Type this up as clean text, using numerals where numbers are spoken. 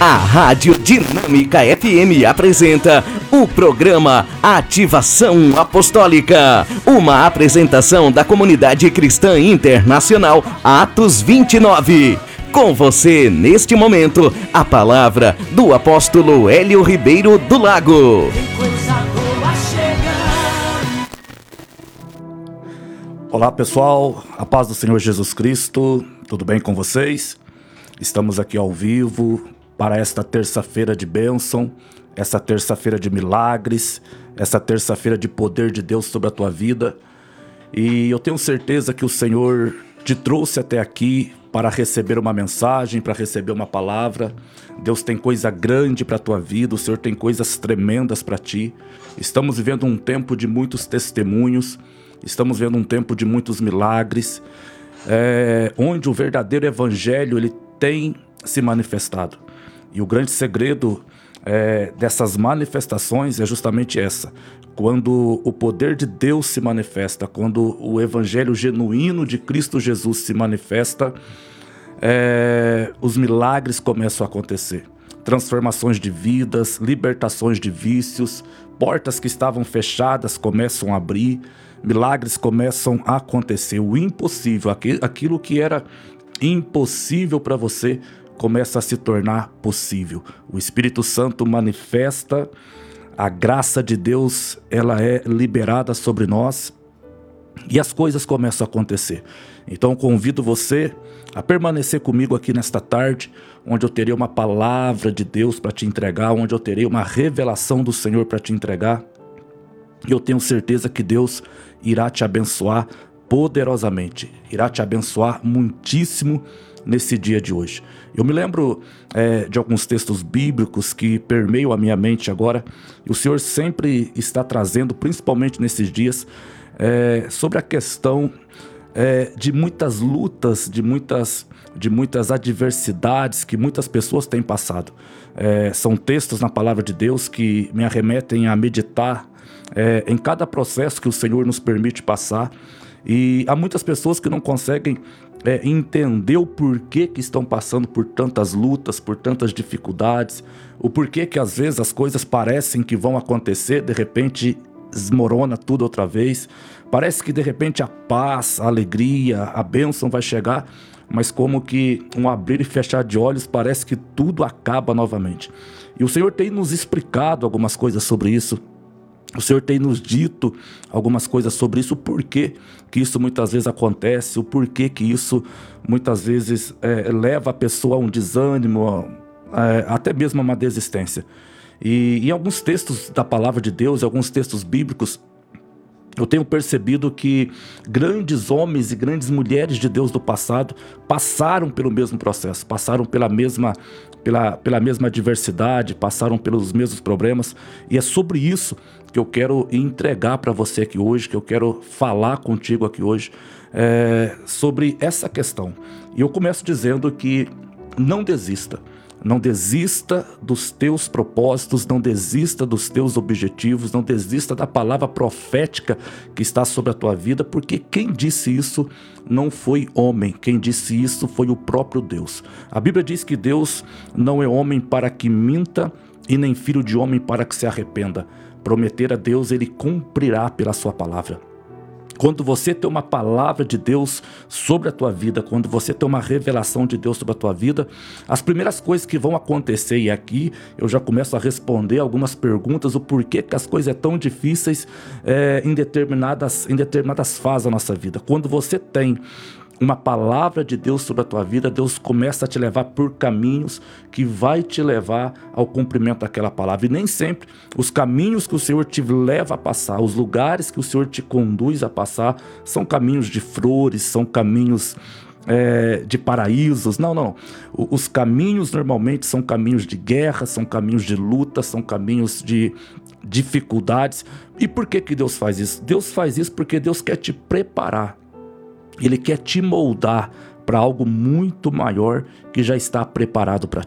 A Rádio Dinâmica FM apresenta o programa Ativação Apostólica, uma apresentação da Comunidade Cristã Internacional Atos 29. Com você, neste momento, a palavra do apóstolo Hélio Ribeiro do Lago. Olá pessoal, a paz do Senhor Jesus Cristo, tudo bem com vocês? Estamos aqui ao vivo para esta terça-feira de bênção, essa terça-feira de milagres, essa terça-feira de poder de Deus sobre a tua vida. E eu tenho certeza que o Senhor te trouxe até aqui para receber uma mensagem, para receber uma palavra. Deus tem coisa grande para a tua vida, o Senhor tem coisas tremendas para ti. Estamos vivendo um tempo de muitos testemunhos, estamos vivendo um tempo de muitos milagres, onde o verdadeiro evangelho ele tem se manifestado. E o grande segredo dessas manifestações é justamente essa. Quando o poder de Deus se manifesta, quando o evangelho genuíno de Cristo Jesus se manifesta, os milagres começam a acontecer. Transformações de vidas, libertações de vícios, portas que estavam fechadas começam a abrir, milagres começam a acontecer. O impossível, aquilo que era impossível para você, começa a se tornar possível. O Espírito Santo manifesta, a graça de Deus ela é liberada sobre nós e as coisas começam a acontecer. Então convido você a permanecer comigo aqui nesta tarde, onde eu terei uma palavra de Deus para te entregar, onde eu terei uma revelação do Senhor para te entregar. E eu tenho certeza que Deus irá te abençoar poderosamente, irá te abençoar muitíssimo nesse dia de hoje. Eu me lembro de alguns textos bíblicos que permeiam a minha mente agora, e o Senhor sempre está trazendo, principalmente nesses dias, sobre a questão de muitas lutas, de muitas adversidades que muitas pessoas têm passado. São textos na palavra de Deus que me arremetem a meditar em cada processo que o Senhor nos permite passar. E há muitas pessoas que não conseguem entender o porquê que estão passando por tantas lutas, por tantas dificuldades, o porquê que às vezes as coisas parecem que vão acontecer, de repente desmorona tudo outra vez, parece que de repente a paz, a alegria, a bênção vai chegar, mas como que um abrir e fechar de olhos parece que tudo acaba novamente. E o Senhor tem nos explicado algumas coisas sobre isso. O Senhor tem nos dito algumas coisas sobre isso, o porquê que isso muitas vezes acontece, o porquê que isso muitas vezes leva a pessoa a um desânimo, até mesmo a uma desistência. E em alguns textos da palavra de Deus, alguns textos bíblicos, eu tenho percebido que grandes homens e grandes mulheres de Deus do passado passaram pelo mesmo processo, passaram pela mesma adversidade, passaram pelos mesmos problemas, e é sobre isso que eu quero entregar para você aqui hoje, que eu quero falar contigo aqui hoje, sobre essa questão. E eu começo dizendo que não desista. Não desista dos teus propósitos, não desista dos teus objetivos, não desista da palavra profética que está sobre a tua vida, porque quem disse isso não foi homem, quem disse isso foi o próprio Deus. A Bíblia diz que Deus não é homem para que minta e nem filho de homem para que se arrependa. Prometer a Deus, ele cumprirá pela sua palavra. Quando você tem uma palavra de Deus sobre a tua vida, quando você tem uma revelação de Deus sobre a tua vida, as primeiras coisas que vão acontecer, e aqui eu já começo a responder algumas perguntas, o porquê que as coisas são tão difíceis em determinadas fases da nossa vida. Quando você tem uma palavra de Deus sobre a tua vida, Deus começa a te levar por caminhos que vai te levar ao cumprimento daquela palavra. E nem sempre os caminhos que o Senhor te leva a passar, os lugares que o Senhor te conduz a passar, são caminhos de flores, são caminhos de paraísos. Não. Os caminhos normalmente são caminhos de guerra, são caminhos de luta, são caminhos de dificuldades. E por que Deus faz isso? Deus faz isso porque Deus quer te preparar. Ele quer te moldar para algo muito maior que já está preparado para